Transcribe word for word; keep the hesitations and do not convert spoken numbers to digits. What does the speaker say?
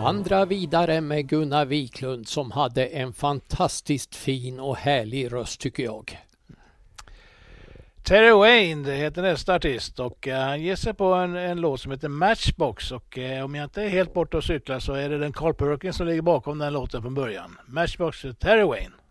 vandra vidare med Gunnar Wiklund som hade en fantastiskt fin och härlig röst tycker jag. Terry Wayne, det heter nästa artist och uh, han ger sig på en, en låt som heter Matchbox och uh, om jag inte är helt borta och cyklar så är det den Carl Perkins som ligger bakom den låten från början. Matchbox, Terry Wayne.